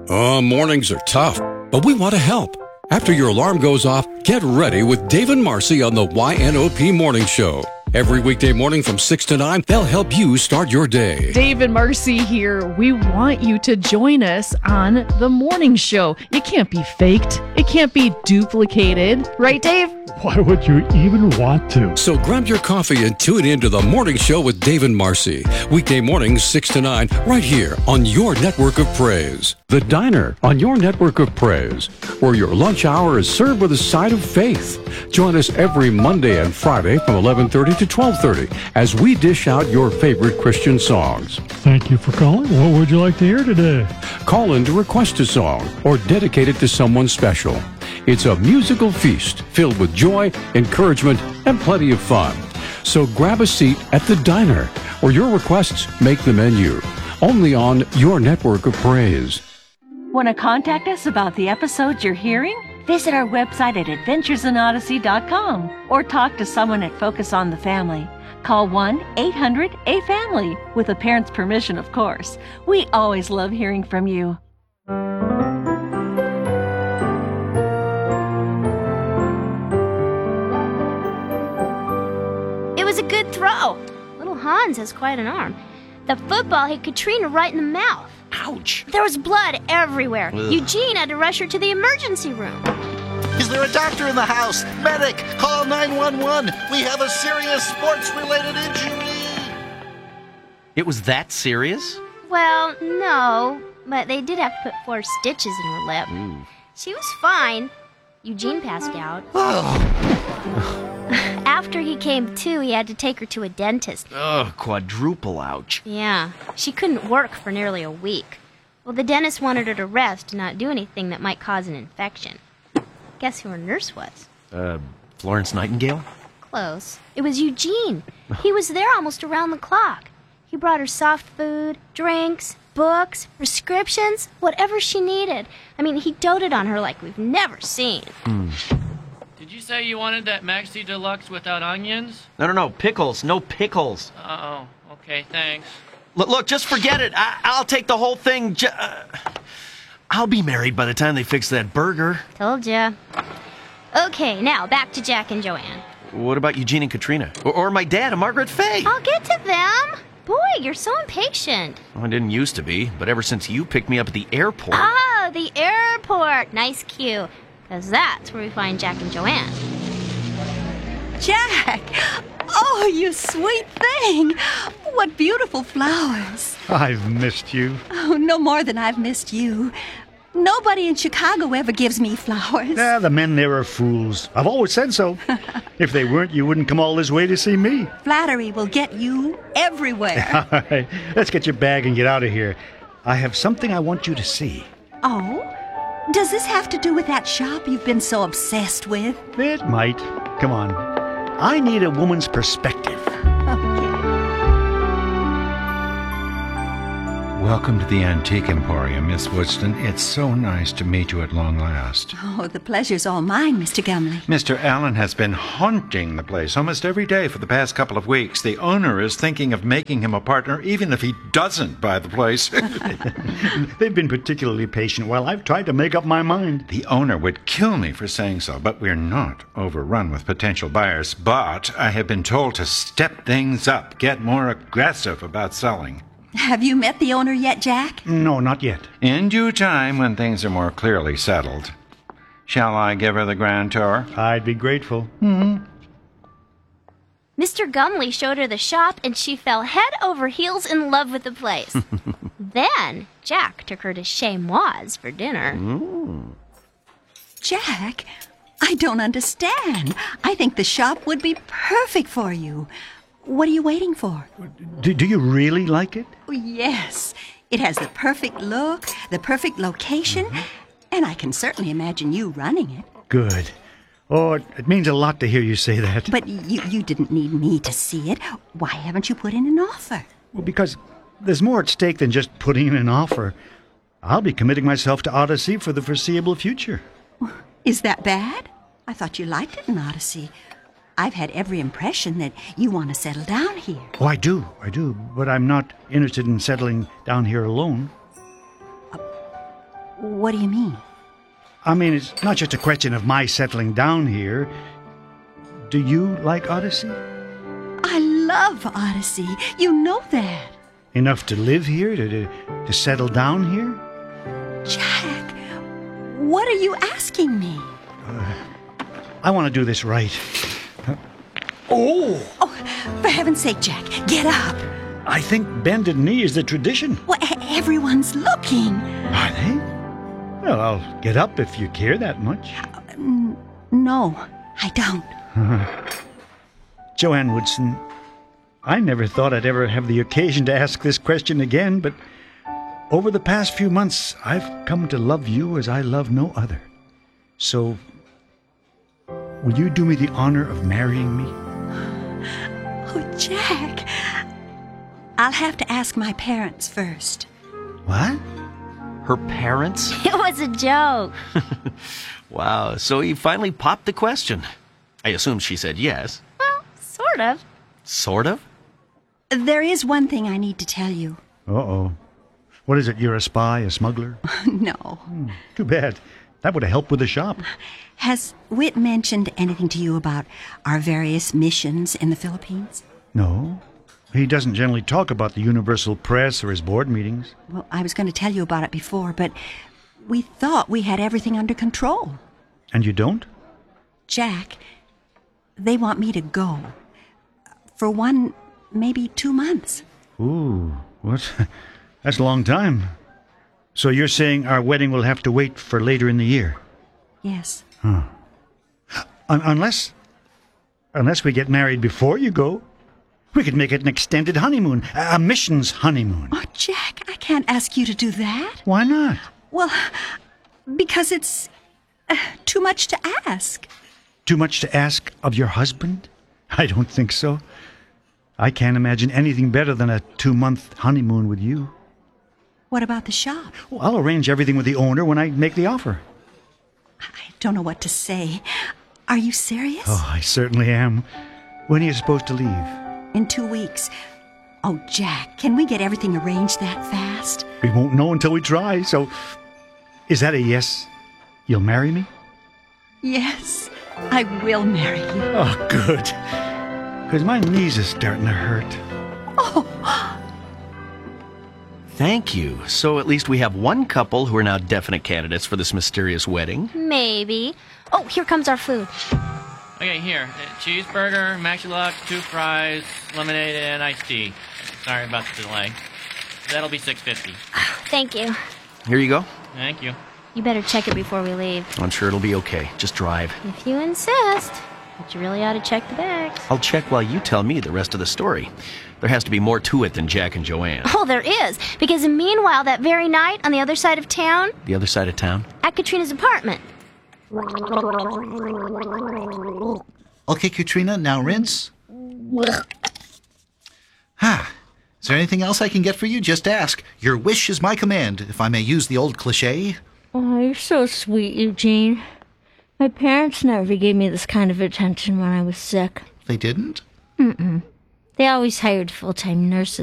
Mornings are tough, but we want to help. After your alarm goes off, get ready with Dave and Marcy on the YNOP Morning Show. Every weekday morning from 6 to 9, they'll help you start your day. Dave and Marcy here. We want you to join us on the morning show. It can't be faked. It can't be duplicated. Right, Dave? Why would you even want to? So grab your coffee and tune in to the morning show with Dave and Marcy. Weekday mornings 6 to 9, right here on your network of praise. The Diner on your network of praise, where your lunch hour is served with a side of faith. Join us every Monday and Friday from 11:30 to 12:30 as we dish out your favorite Christian songs. Thank you for calling. What would you like to hear today? Call in to request a song or dedicate it to someone special. It's a musical feast filled with joy, encouragement, and plenty of fun. So grab a seat at the Diner, where your requests make the menu. Only on your network of praise. Want to contact us about the episodes you're hearing? Visit our website at adventuresinodyssey.com or talk to someone at Focus on the Family. Call 1-800-A-FAMILY, with a parent's permission, of course. We always love hearing from you. It was a good throw. Little Hans has quite an arm. The football hit Katrina right in the mouth. Ouch. There was blood everywhere. Ugh. Eugene had to rush her to the emergency room. Is there a doctor in the house? Medic, call 911. We have a serious sports-related injury. It was that serious? Well, no, but they did have to put 4 stitches in her lip. Ooh. She was fine. Eugene passed out. After he came to, he had to take her to a dentist. Quadruple ouch. Yeah, she couldn't work for nearly a week. Well, the dentist wanted her to rest and not do anything that might cause an infection. Guess who her nurse was? Florence Nightingale? Close. It was Eugene. He was there almost around the clock. He brought her soft food, drinks, books, prescriptions, whatever she needed. I mean, he doted on her like we've never seen. Did you say you wanted that Maxi Deluxe without onions? No, pickles. No pickles. Oh, okay, thanks. Look, just forget it. I'll take the whole thing. I'll be married by the time they fix that burger. Told ya. Okay, now back to Jack and Joanne. What about Eugene and Katrina? Or my dad and Margaret Faye? I'll get to them. Boy, you're so impatient. Well, I didn't used to be, but ever since you picked me up at the airport... Oh, the airport. Nice cue. Because that's where we find Jack and Joanne. Jack! Oh, you sweet thing! What beautiful flowers. I've missed you. Oh, no more than I've missed you. Nobody in Chicago ever gives me flowers. The men there are fools. I've always said so. If they weren't, you wouldn't come all this way to see me. Flattery will get you everywhere. All right, let's get your bag and get out of here. I have something I want you to see. Oh? Does this have to do with that shop you've been so obsessed with? It might. Come on. I need a woman's perspective. Okay. Welcome to the Antique Emporium, Miss Woodston. It's so nice to meet you at long last. Oh, the pleasure's all mine, Mr. Gumley. Mr. Allen has been haunting the place almost every day for the past couple of weeks. The owner is thinking of making him a partner, even if he doesn't buy the place. They've been particularly patient while I've tried to make up my mind. The owner would kill me for saying so, but we're not overrun with potential buyers. But I have been told to step things up, get more aggressive about selling. Have you met the owner yet, Jack? No, not yet. In due time, when things are more clearly settled. Shall I give her the grand tour? I'd be grateful. Mr. Gumley showed her the shop, and she fell head over heels in love with the place. Then Jack took her to Chez Moise for dinner. Jack, I don't understand. I think the shop would be perfect for you. What are you waiting for? Do you really like it? Oh, yes. It has the perfect look, the perfect location, and I can certainly imagine you running it. Good. Oh, it means a lot to hear you say that. But you didn't need me to see it. Why haven't you put in an offer? Well, because there's more at stake than just putting in an offer. I'll be committing myself to Odyssey for the foreseeable future. Is that bad? I thought you liked it in Odyssey. I've had every impression that you want to settle down here. Oh, I do. But I'm not interested in settling down here alone. What do you mean? I mean, it's not just a question of my settling down here. Do you like Odyssey? I love Odyssey. You know that. Enough to live here, to settle down here? Jack, what are you asking me? I want to do this right. Oh, for heaven's sake, Jack, get up. I think bended knee is the tradition. Well, everyone's looking. Are they? Well, I'll get up if you care that much. No, I don't. Joanne Woodson, I never thought I'd ever have the occasion to ask this question again, but over the past few months, I've come to love you as I love no other. So, will you do me the honor of marrying me? Oh, Jack, I'll have to ask my parents first. What? Her parents? It was a joke. Wow, so he finally popped the question. I assume she said yes. Well, sort of. Sort of? There is one thing I need to tell you. Uh-oh. What is it, you're a spy, a smuggler? No. Too bad. That would have helped with the shop. Has Whit mentioned anything to you about our various missions in the Philippines? No. He doesn't generally talk about the Universal Press or his board meetings. Well, I was going to tell you about it before, but we thought we had everything under control. And you don't? Jack, they want me to go. For 1, maybe 2 months. Ooh, what? That's a long time. So you're saying our wedding will have to wait for later in the year? Yes. Huh. Unless we get married before you go. We could make it an extended honeymoon, a missions honeymoon. Oh, Jack, I can't ask you to do that. Why not? Well, because it's too much to ask. Too much to ask of your husband? I don't think so. I can't imagine anything better than a 2-month honeymoon with you. What about the shop? Well, I'll arrange everything with the owner when I make the offer. I don't know what to say. Are you serious? Oh, I certainly am. When are you supposed to leave? In 2 weeks. Oh, Jack, can we get everything arranged that fast? We won't know until we try, so... Is that a yes? You'll marry me? Yes, I will marry you. Oh, good. Because my knees are starting to hurt. Oh! Thank you. So at least we have one couple who are now definite candidates for this mysterious wedding. Maybe. Oh, here comes our food. Okay, here. Cheeseburger, Maxi Deluxe, 2 fries, lemonade, and iced tea. Sorry about the delay. That'll be $6.50. Thank you. Here you go. Thank you. You better check it before we leave. I'm sure it'll be okay. Just drive. If you insist. But you really ought to check the bags. I'll check while you tell me the rest of the story. There has to be more to it than Jack and Joanne. Oh, there is. Because meanwhile, that very night on the other side of town... The other side of town? At Katrina's apartment. Okay, Katrina, now rinse. Is there anything else I can get for you? Just ask. Your wish is my command, if I may use the old cliché. Oh, you're so sweet, Eugene. My parents never gave me this kind of attention when I was sick. They didn't? Mm-mm. They always hired full-time nurses.